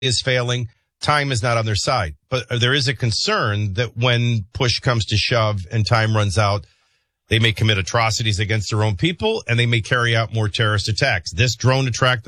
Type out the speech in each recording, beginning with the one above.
is failing. Time is not on their side. But there is a concern that when push comes to shove and time runs out, they may commit atrocities against their own people, and they may carry out more terrorist attacks. This drone attack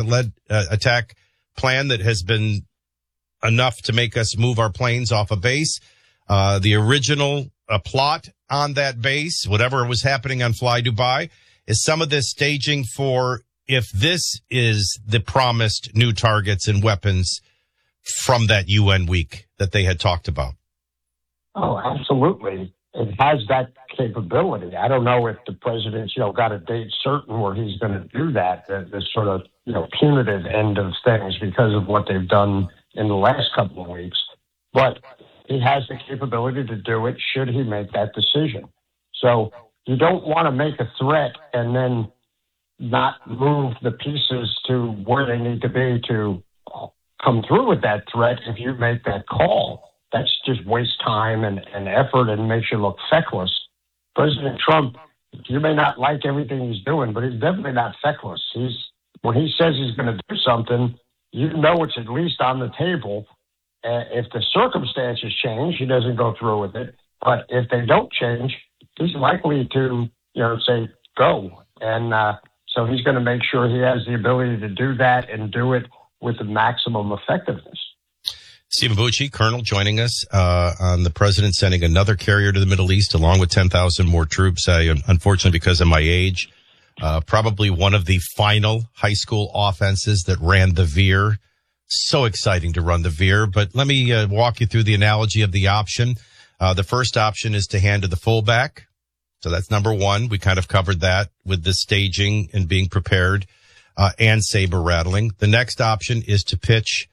plan that has been enough to make us move our planes off a base, the original plot on that base, whatever was happening on Fly Dubai, is some of this staging for if this is the promised new targets and weapons from that UN week that they had talked about. Oh, absolutely. It has that capability. I don't know if the president's, got a date certain where he's going to do that, the sort of, punitive end of things because of what they've done in the last couple of weeks. But he has the capability to do it should he make that decision. So you don't want to make a threat and then not move the pieces to where they need to be to come through with that threat if you make that call. That's just waste time and effort and makes you look feckless. President Trump, you may not like everything he's doing, but he's definitely not feckless. When he says he's going to do something, it's at least on the table. If the circumstances change, he doesn't go through with it. But if they don't change, he's likely to, say, go. And so he's going to make sure he has the ability to do that and do it with the maximum effectiveness. Stephen Bucci, Colonel, joining us on the president sending another carrier to the Middle East along with 10,000 more troops. Unfortunately, because of my age, probably one of the final high school offenses that ran the veer. So exciting to run the veer. But let me walk you through the analogy of the option. The first option is to hand to the fullback. So that's number one. We kind of covered that with the staging and being prepared and saber rattling. The next option is to pitch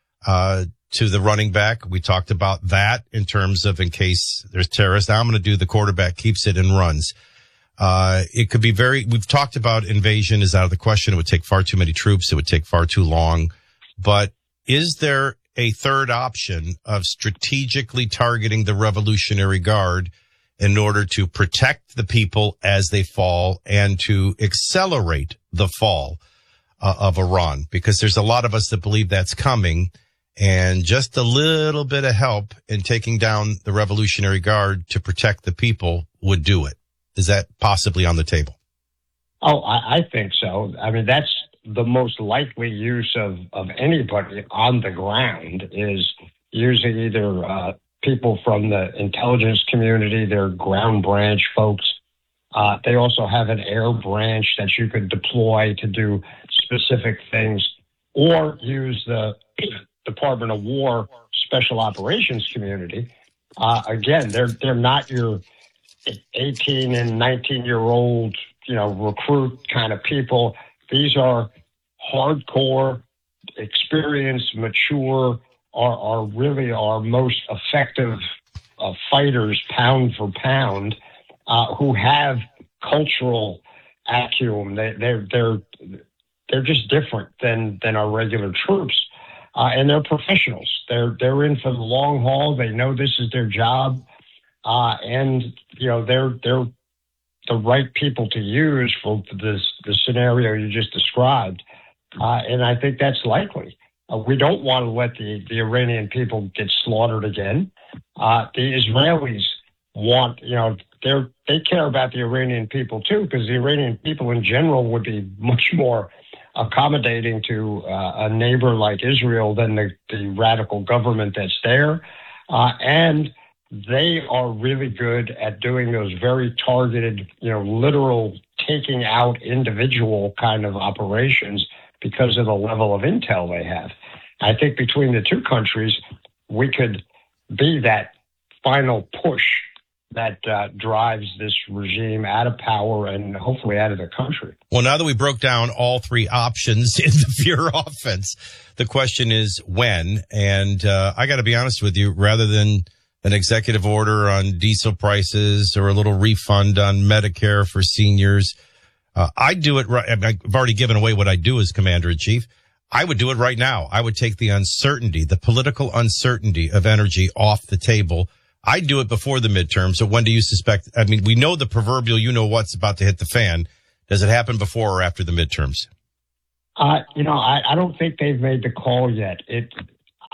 to the running back. We talked about that in terms of in case there's terrorists. Now I'm going to do the quarterback keeps it and runs. It could be we've talked about invasion is out of the question. It would take far too many troops. It would take far too long. But is there a third option of strategically targeting the Revolutionary Guard in order to protect the people as they fall and to accelerate the fall of Iran? Because there's a lot of us that believe that's coming. And just a little bit of help in taking down the Revolutionary Guard to protect the people would do it. Is that possibly on the table? Oh, I think so. I mean, that's the most likely use of anybody on the ground is using either people from the intelligence community, their ground branch folks. They also have an air branch that you could deploy to do specific things, or use the Department of War Special Operations community. Again, they're not your 18 and 19-year-old, recruit kind of people. These are hardcore, experienced, mature, are really our most effective fighters, pound for pound, who have cultural acumen. They're just different than our regular troops. And they're professionals. They're in for the long haul. They know this is their job. And they're the right people to use for the scenario you just described. And I think that's likely. We don't want to let the Iranian people get slaughtered again. The Israelis want, they care about the Iranian people too, because the Iranian people in general would be much more accommodating to a neighbor like Israel than the radical government that's there. And they are really good at doing those very targeted, literal taking out individual kind of operations because of the level of intel they have. I think between the two countries, we could be that final push that drives this regime out of power and hopefully out of the country. Well, now that we broke down all three options in the Veer offense, the question is when. And I got to be honest with you, rather than an executive order on diesel prices or a little refund on Medicare for seniors, I'd do it right. I've already given away what I do as Commander-in-Chief. I would do it right now. I would take the uncertainty, the political uncertainty of energy off the table. I'd do it before the midterms. So when do you suspect? I mean, we know the proverbial, what's about to hit the fan. Does it happen before or after the midterms? I don't think they've made the call yet.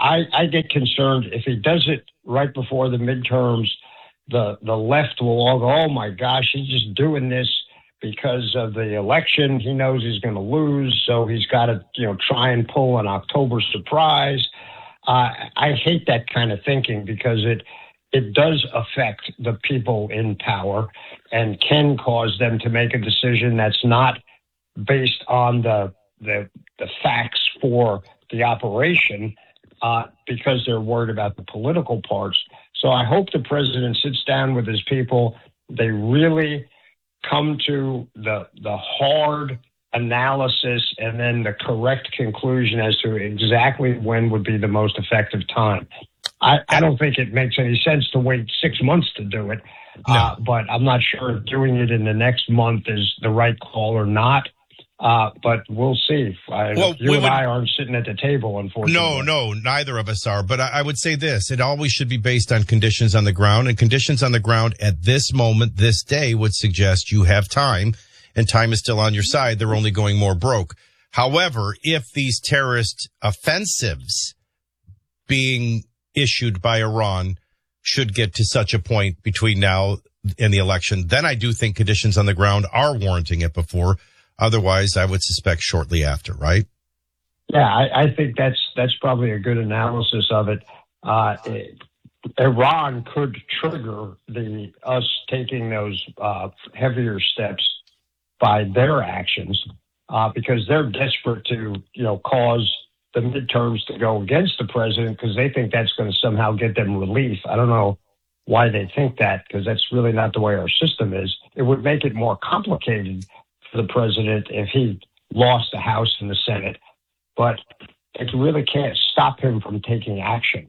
I get concerned if he does it right before the midterms. The left will all go, oh my gosh, he's just doing this because of the election. He knows he's going to lose, so he's got to try and pull an October surprise. I hate that kind of thinking because it does affect the people in power and can cause them to make a decision that's not based on the facts for the operation because they're worried about the political parts. So I hope the president sits down with his people. They really come to the hard analysis and then the correct conclusion as to exactly when would be the most effective time. I don't think it makes any sense to wait 6 months to do it, but I'm not sure if doing it in the next month is the right call or not. But we'll see. You and I aren't sitting at the table, unfortunately. No, neither of us are. But I would say this. It always should be based on conditions on the ground. And conditions on the ground at this moment, this day, would suggest you have time. And time is still on your side. They're only going more broke. However, if these terrorist offensives being issued by Iran should get to such a point between now and the election, then I do think conditions on the ground are warranting it before. Otherwise, I would suspect shortly after, right? Yeah, I think that's probably a good analysis of it. Iran could trigger us taking those heavier steps by their actions because they're desperate to cause the midterms to go against the president because they think that's going to somehow get them relief. I don't know why they think that because that's really not the way our system is. It would make it more complicated for the president if he lost the House and the Senate, but it really can't stop him from taking action.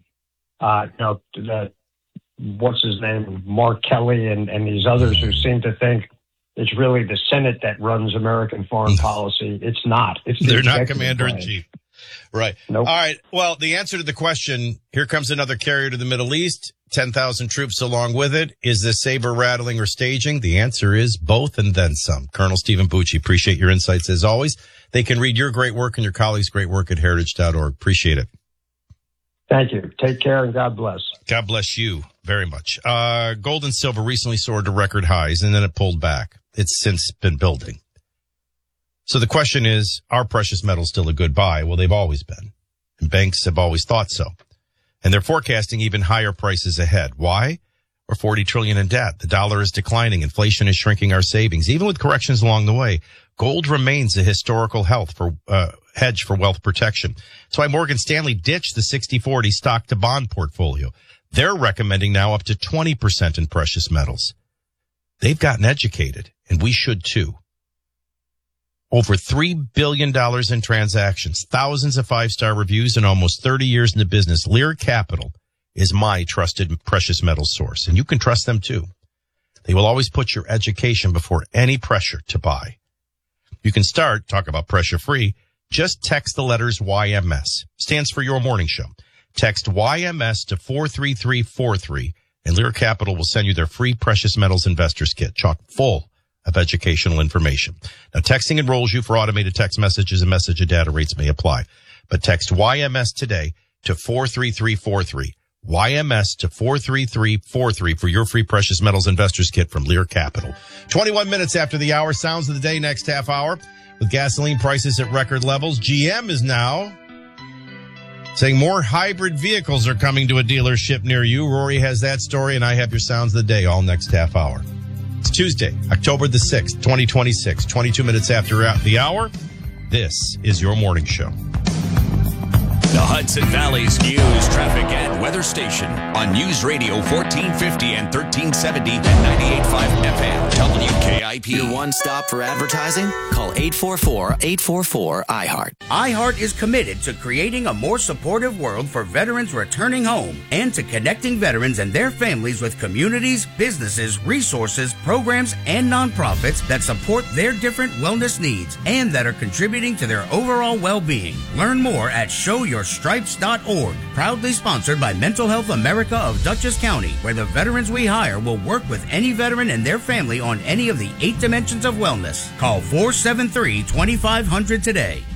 What's his name, Mark Kelly and these others who seem to think it's really the Senate that runs American foreign policy. It's not. They're not commander-in-chief. Right. Nope. All right. Well, the answer to the question, here comes another carrier to the Middle East, 10,000 troops along with it. Is this saber rattling or staging? The answer is both and then some. Colonel Stephen Bucci, appreciate your insights as always. They can read your great work and your colleagues' great work at heritage.org. Appreciate it. Thank you. Take care and God bless. God bless you very much. Gold and silver recently soared to record highs and then it pulled back. It's since been building. So the question is, are precious metals still a good buy? Well, they've always been. And banks have always thought so. And they're forecasting even higher prices ahead. Why? We're $40 trillion in debt. The dollar is declining. Inflation is shrinking our savings. Even with corrections along the way, gold remains a historical hedge for wealth protection. That's why Morgan Stanley ditched the 60-40 stock to bond portfolio. They're recommending now up to 20% in precious metals. They've gotten educated, and we should too. Over $3 billion in transactions, thousands of five-star reviews, and almost 30 years in the business. Lear Capital is my trusted precious metals source, and you can trust them too. They will always put your education before any pressure to buy. You can start, talk about pressure-free, just text the letters YMS. Stands for Your Morning Show. Text YMS to 43343, and Lear Capital will send you their free precious metals investors kit, chock full of educational information. Now, texting enrolls you for automated text messages and message and data rates may apply. But text YMS today to 43343. YMS to 43343 for your free precious metals investors kit from Lear Capital. 21 minutes after the hour, sounds of the day next half hour. With gasoline prices at record levels, GM is now saying more hybrid vehicles are coming to a dealership near you. Rory has that story, and I have your sounds of the day all next half hour. It's Tuesday, October the 6th, 2026, 22 minutes after the hour. This is Your Morning Show. The Hudson Valley's news, traffic, and weather station on News Radio 1450 and 1370 and 98.5 FM. WKIP. Your one stop for advertising? Call 844-844-IHEART. iHeart is committed to creating a more supportive world for veterans returning home and to connecting veterans and their families with communities, businesses, resources, programs, and nonprofits that support their different wellness needs and that are contributing to their overall well-being. Learn more at showyourstripes.org. Proudly sponsored by Mental Health America of Dutchess County, where the veterans we hire will work with any veteran and their family on any of the 8 dimensions of wellness. Call 473-2500 today.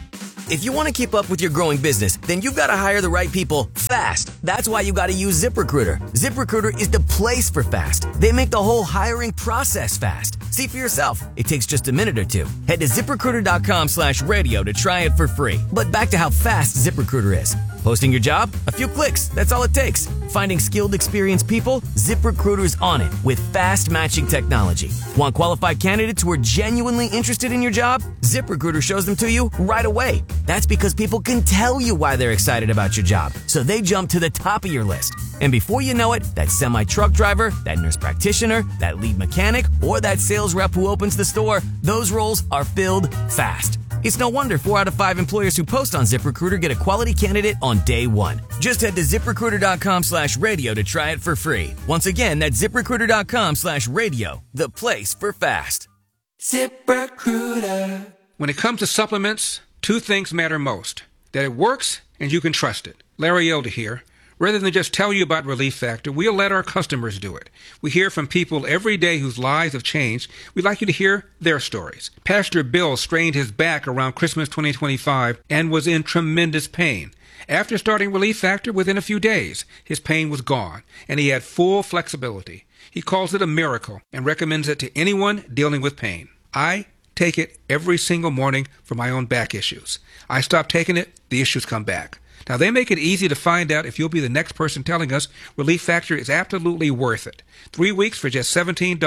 If you want to keep up with your growing business, then you've got to hire the right people fast. That's why you got to use ZipRecruiter. ZipRecruiter is the place for fast. They make the whole hiring process fast. See for yourself. It takes just a minute or two. Head to ZipRecruiter.com/radio to try it for free. But back to how fast ZipRecruiter is. Posting your job? A few clicks. That's all it takes. Finding skilled, experienced people? ZipRecruiter's on it with fast matching technology. Want qualified candidates who are genuinely interested in your job? ZipRecruiter shows them to you right away. That's because people can tell you why they're excited about your job, so they jump to the top of your list. And before you know it, that semi-truck driver, that nurse practitioner, that lead mechanic, or that sales rep who opens the store, those roles are filled fast. It's no wonder 4 out of 5 employers who post on ZipRecruiter get a quality candidate on day one. Just head to ZipRecruiter.com/radio to try it for free. Once again, that's ZipRecruiter.com/radio, the place for fast. ZipRecruiter. When it comes to supplements, 2 things matter most: that it works and you can trust it. Larry Elder here. Rather than just tell you about Relief Factor, we'll let our customers do it. We hear from people every day whose lives have changed. We'd like you to hear their stories. Pastor Bill strained his back around Christmas 2025 and was in tremendous pain. After starting Relief Factor, within a few days, his pain was gone, and he had full flexibility. He calls it a miracle and recommends it to anyone dealing with pain. I take it every single morning for my own back issues. I stop taking it, the issues come back. Now, they make it easy to find out if you'll be the next person telling us Relief Factor is absolutely worth it. 3 weeks for just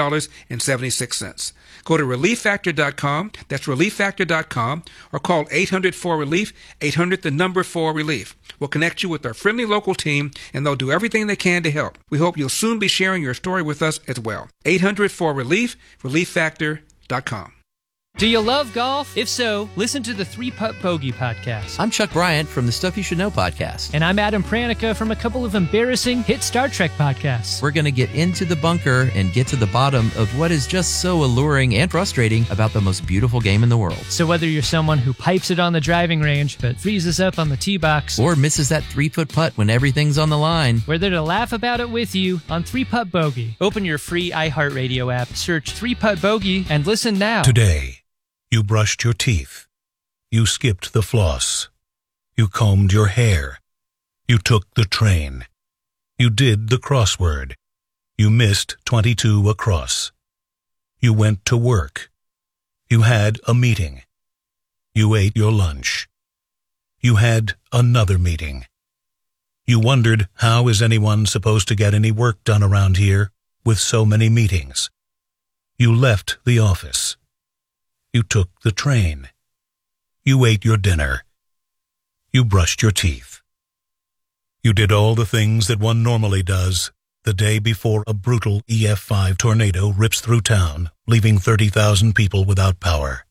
$17.76. Go to ReliefFactor.com, that's ReliefFactor.com, or call 800-4RELIEF, 800-4RELIEF. We'll connect you with our friendly local team, and they'll do everything they can to help. We hope you'll soon be sharing your story with us as well. 800-4RELIEF, ReliefFactor.com. Do you love golf? If so, listen to the 3-Putt Bogey podcast. I'm Chuck Bryant from the Stuff You Should Know podcast. And I'm Adam Pranica from a couple of embarrassing hit Star Trek podcasts. We're going to get into the bunker and get to the bottom of what is just so alluring and frustrating about the most beautiful game in the world. So whether you're someone who pipes it on the driving range but freezes up on the tee box, or misses that 3-foot putt when everything's on the line, we're there to laugh about it with you on 3-Putt Bogey. Open your free iHeartRadio app, search 3-Putt Bogey, and listen now. Today, you brushed your teeth. You skipped the floss. You combed your hair. You took the train. You did the crossword. You missed 22 across. You went to work. You had a meeting. You ate your lunch. You had another meeting. You wondered, how is anyone supposed to get any work done around here with so many meetings? You left the office. You took the train. You ate your dinner. You brushed your teeth. You did all the things that one normally does the day before a brutal EF5 tornado rips through town, leaving 30,000 people without power.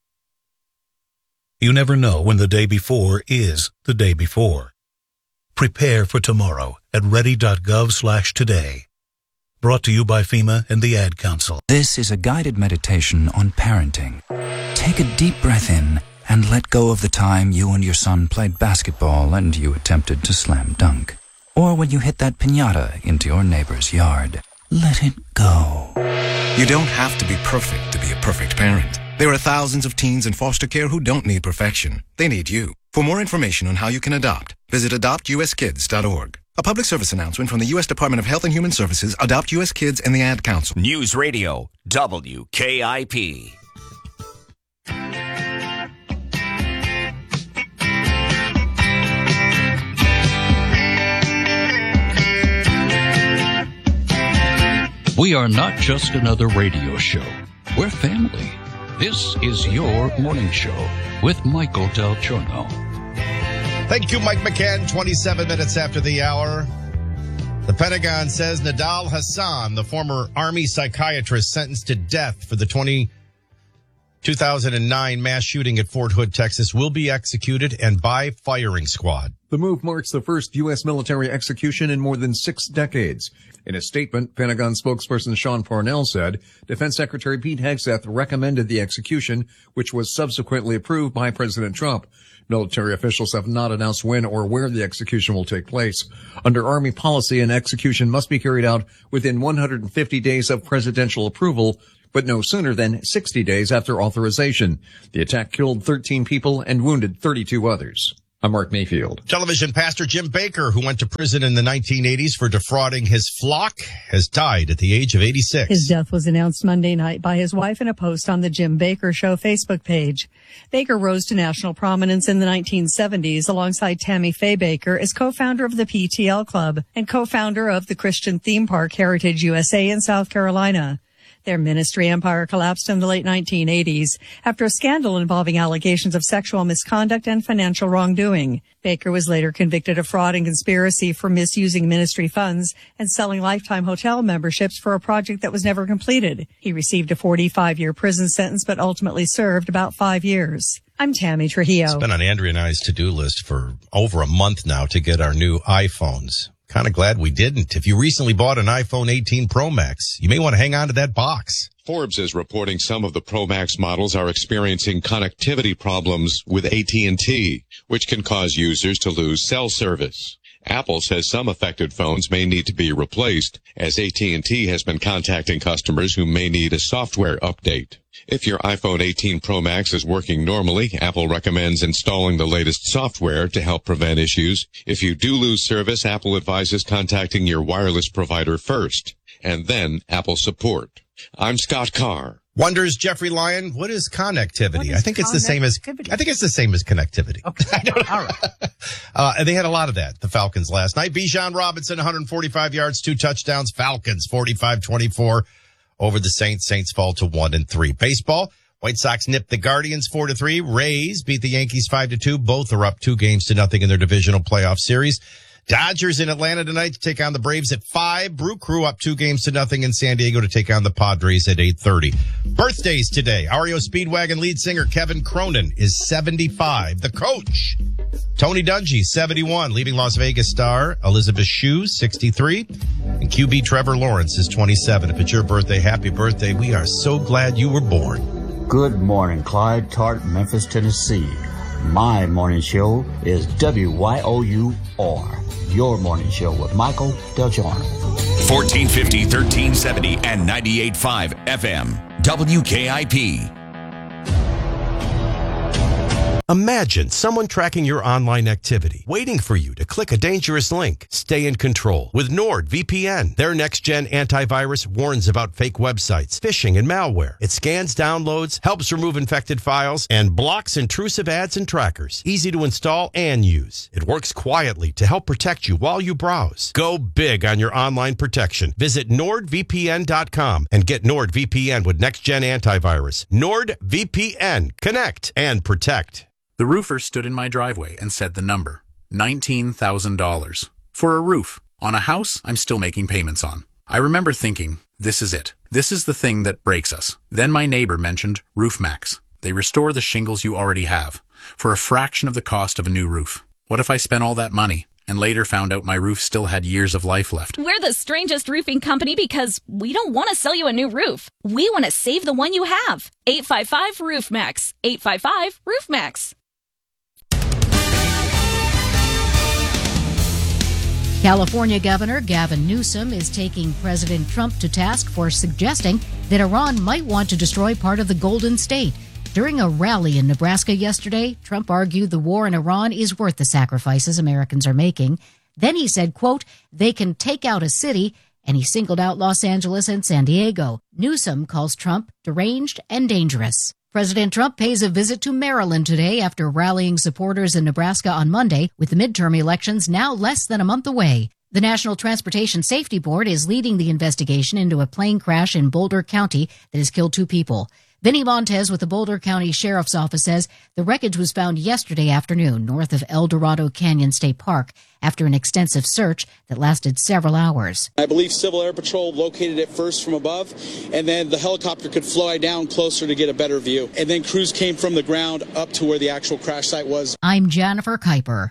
You never know when the day before is the day before. Prepare for tomorrow at ready.gov/today. Brought to you by FEMA and the Ad Council. This is a guided meditation on parenting. Take a deep breath in and let go of the time you and your son played basketball and you attempted to slam dunk. Or when you hit that piñata into your neighbor's yard. Let it go. You don't have to be perfect to be a perfect parent. There are thousands of teens in foster care who don't need perfection. They need you. For more information on how you can adopt, visit adoptuskids.org. A public service announcement from the U.S. Department of Health and Human Services, Adopt U.S. Kids, and the Ad Council. News Radio, WKIP. We are not just another radio show. We're family. This is your morning show with Michael Del Giorno. Thank you, Mike McCann. 27 minutes after the hour. The Pentagon says Nidal Hasan, the former Army psychiatrist sentenced to death for the 2009 mass shooting at Fort Hood, Texas, will be executed and by firing squad. The move marks the first U.S. military execution in more than 6 decades. In a statement, Pentagon spokesperson Sean Parnell said Defense Secretary Pete Hegseth recommended the execution, which was subsequently approved by President Trump. Military officials have not announced when or where the execution will take place. Under Army policy, an execution must be carried out within 150 days of presidential approval. but no sooner than 60 days after authorization. The attack killed 13 people and wounded 32 others. I'm Mark Mayfield. Television pastor Jim Bakker, who went to prison in the 1980s for defrauding his flock, has died at the age of 86. His death was announced Monday night by his wife in a post on the Jim Bakker Show Facebook page. Bakker rose to national prominence in the 1970s alongside Tammy Faye Bakker as co-founder of the PTL Club and co-founder of the Christian theme park Heritage USA in South Carolina. Their ministry empire collapsed in the late 1980s after a scandal involving allegations of sexual misconduct and financial wrongdoing. Bakker was later convicted of fraud and conspiracy for misusing ministry funds and selling lifetime hotel memberships for a project that was never completed. He received a 45-year prison sentence but ultimately served about 5 years. I'm Tammy Trujillo. It's been on Andrea and I's to-do list for over a month now to get our new iPhones. Kind of glad we didn't. If you recently bought an iPhone 18 Pro Max, you may want to hang on to that box. Forbes is reporting some of the Pro Max models are experiencing connectivity problems with AT&T, which can cause users to lose cell service. Apple says some affected phones may need to be replaced, as AT&T has been contacting customers who may need a software update. If your iPhone 18 Pro Max is working normally, Apple recommends installing the latest software to help prevent issues. If you do lose service, Apple advises contacting your wireless provider first, and then Apple support. I'm Scott Carr. Wonders Jeffrey Lyon, what is connectivity? I think it's the same as connectivity. Okay. All right. They had a lot of that, the Falcons last night. Bijan Robinson, 145 yards, 2 touchdowns. Falcons 45-24 over the Saints. Saints fall to 1-3. Baseball, White Sox nipped the Guardians 4-3. Rays beat the Yankees 5-2. Both are up 2-0 in their divisional playoff series. Dodgers in Atlanta tonight to take on the Braves at 5. Brew Crew up 2-0 in San Diego to take on the Padres at 8:30. Birthdays today. REO Speedwagon lead singer Kevin Cronin is 75. The Coach, Tony Dungy, 71. Leaving Las Vegas star Elizabeth Shue, 63. And QB Trevor Lawrence is 27. If it's your birthday, happy birthday. We are so glad you were born. Good morning, Clyde, Tart, Memphis, Tennessee. My morning show is WYOUR. Your morning show with Michael Del Giorno. 1450, 1370, and 98.5 FM. WKIP. Imagine someone tracking your online activity, waiting for you to click a dangerous link. Stay in control with NordVPN. Their next-gen antivirus warns about fake websites, phishing, and malware. It scans downloads, helps remove infected files, and blocks intrusive ads and trackers. Easy to install and use. It works quietly to help protect you while you browse. Go big on your online protection. Visit NordVPN.com and get NordVPN with next-gen antivirus. NordVPN. Connect and protect. The roofer stood in my driveway and said the number, $19,000. For a roof on a house I'm still making payments on. I remember thinking, this is it. This is the thing that breaks us. Then my neighbor mentioned RoofMax. They restore the shingles you already have for a fraction of the cost of a new roof. What if I spent all that money and later found out my roof still had years of life left? We're the strangest roofing company because we don't want to sell you a new roof. We want to save the one you have. 855-ROOFMAX. 855-ROOFMAX. California Governor Gavin Newsom is taking President Trump to task for suggesting that Iran might want to destroy part of the Golden State. During a rally in Nebraska yesterday, Trump argued the war in Iran is worth the sacrifices Americans are making. Then he said, quote, they can take out a city, and he singled out Los Angeles and San Diego. Newsom calls Trump deranged and dangerous. President Trump pays a visit to Maryland today after rallying supporters in Nebraska on Monday, with the midterm elections now less than a month away. The National Transportation Safety Board is leading the investigation into a plane crash in Boulder County that has killed 2 people. Vinny Montez with the Boulder County Sheriff's Office says the wreckage was found yesterday afternoon north of El Dorado Canyon State Park after an extensive search that lasted several hours. I believe Civil Air Patrol located it first from above, and then the helicopter could fly down closer to get a better view. And then crews came from the ground up to where the actual crash site was. I'm Jennifer Kuiper.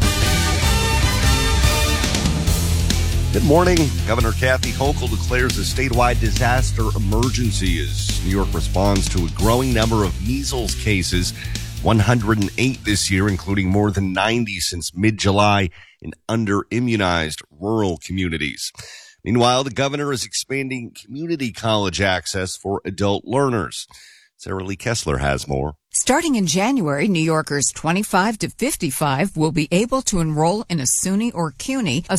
Good morning. Governor Kathy Hochul declares a statewide disaster emergency as New York responds to a growing number of measles cases, 108 this year, including more than 90 since mid-July in under-immunized rural communities. Meanwhile, the governor is expanding community college access for adult learners. Sarah Lee Kessler has more. Starting in January, New Yorkers 25 to 55 will be able to enroll in a SUNY or CUNY, a